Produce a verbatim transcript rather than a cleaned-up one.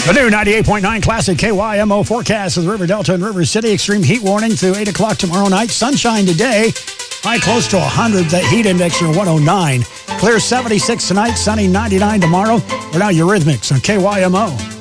The new ninety-eight point nine Classic K Y M O forecast of the River Delta and River City. Extreme heat warning through eight o'clock tomorrow night. Sunshine today. High close to one hundred. The heat index are one oh nine. Clear seventy-six tonight. Sunny ninety-nine tomorrow. We're now Eurythmics on K Y M O.